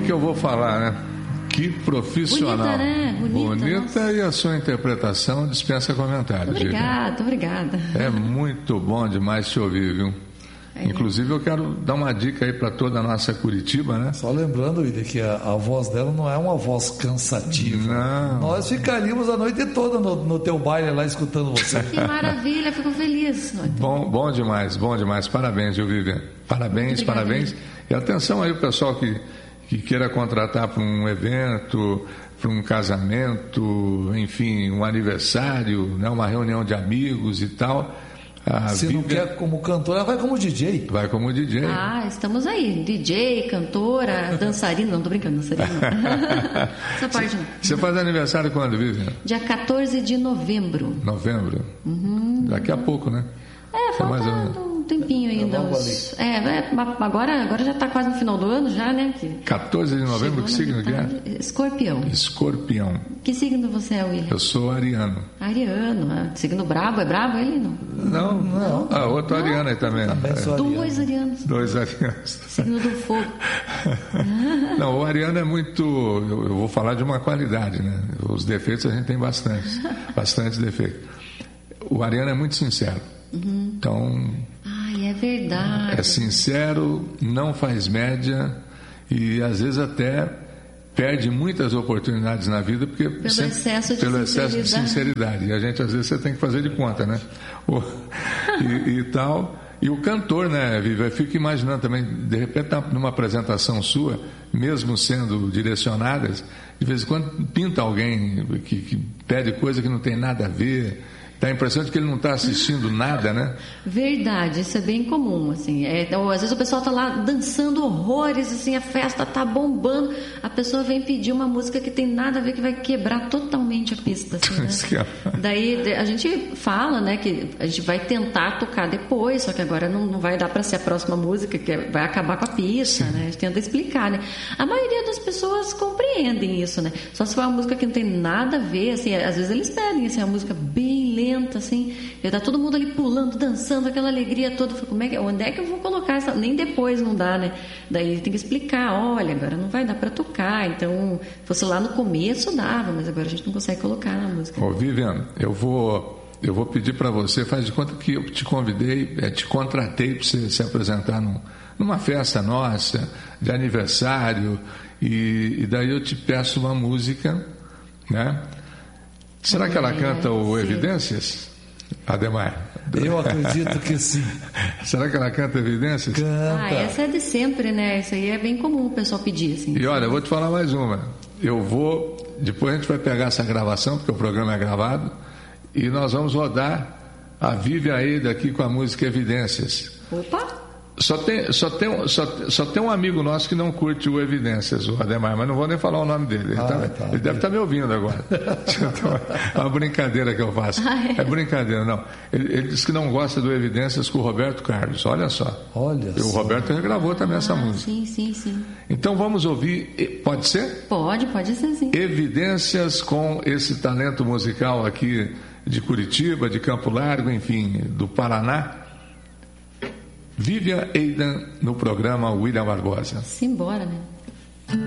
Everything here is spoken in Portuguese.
que eu vou falar, né? Que profissional. Bonita, né? Bonita, e a sua interpretação dispensa comentários. Obrigada. É muito bom demais te ouvir, viu? Inclusive eu quero dar uma dica aí para toda a nossa Curitiba, né? Só lembrando, William, que a voz dela não é uma voz cansativa. Não. Nós ficaríamos a noite toda no teu baile lá escutando você. Que maravilha, fico feliz. Bom demais. Parabéns, viu, Vivian? Parabéns. E atenção aí o pessoal que queira contratar para um evento, para um casamento, enfim, um aniversário, né? Uma reunião de amigos e tal. Se não quer como cantora, vai como DJ. Vai como DJ. Estamos aí. DJ, cantora, dançarina. Não, tô brincando, dançarina. Essa parte não. Você faz aniversário quando, Vivian? Dia 14 de novembro. Novembro? Uhum. Daqui a pouco, né? Falta um tempinho ainda. Agora já está quase no final do ano já, né? 14 de novembro, que signo que é? Escorpião. Que signo você é, William? Eu sou ariano. Ariano. Signo brabo, é brabo ele? Não. Outro ariano aí também. Dois arianos. Signo do fogo. Não, o ariano é muito... Eu vou falar de uma qualidade, né? Os defeitos a gente tem bastante defeitos. O ariano é muito sincero. Uhum. Então... é verdade. É sincero, não faz média e às vezes até perde muitas oportunidades na vida pelo excesso de sinceridade. E a gente às vezes você tem que fazer de conta, né? E tal. E o cantor, né, Vivi? Eu fico imaginando também, de repente, numa apresentação sua, mesmo sendo direcionadas, de vez em quando pinta alguém que pede coisa que não tem nada a ver. Dá a impressão de que ele não está assistindo nada, né? Verdade, isso é bem comum, assim. Às vezes o pessoal está lá dançando horrores, assim, a festa está bombando, a pessoa vem pedir uma música que tem nada a ver, que vai quebrar totalmente a pista, assim, né? Daí a gente fala, né, que a gente vai tentar tocar depois, só que agora não vai dar para ser a próxima música, que vai acabar com a pista, né? A gente tenta explicar, né? A maioria das pessoas compreendem isso, né? Só se for uma música que não tem nada a ver, assim, às vezes eles pedem, assim, uma música bem lenta, assim, e tá todo mundo ali pulando, dançando, aquela alegria toda. Onde é que eu vou colocar essa? Nem depois não dá, né? Daí tem que explicar, olha, agora não vai dar para tocar, então, fosse lá no começo dava, mas agora a gente não consegue colocar na música. Vivian, eu vou pedir para você, faz de conta que eu te convidei, te contratei para você se apresentar numa festa nossa, de aniversário, e daí eu te peço uma música, né? Será que ela canta o Evidências, Ademar? Eu acredito que sim. Será que ela canta Evidências? Canta. Essa é de sempre, né? Isso aí é bem comum o pessoal pedir, assim. E olha, eu vou te falar mais uma. Depois a gente vai pegar essa gravação, porque o programa é gravado, e nós vamos rodar a Vivi Aida aqui com a música Evidências. Opa! Só tem um amigo nosso que não curte o Evidências, o Ademar, mas não vou nem falar o nome dele. Ele deve estar me ouvindo agora. É uma brincadeira que eu faço. É brincadeira, não. Ele disse que não gosta do Evidências com o Roberto Carlos. Olha só. O Roberto regravou também essa música. Sim. Então vamos ouvir. Pode ser? Pode ser sim. Evidências com esse talento musical aqui de Curitiba, de Campo Largo, enfim, do Paraná. Vivian Aida no programa William Barbosa. Simbora, né?